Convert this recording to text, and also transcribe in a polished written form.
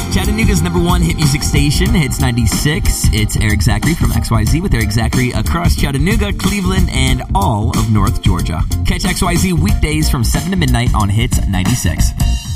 Chattanooga's number one hit music station, Hits 96. It's Eric Zachary from XYZ with Eric Zachary across Chattanooga, Cleveland, and all of North Georgia. Catch XYZ weekdays from 7 to midnight on Hits 96.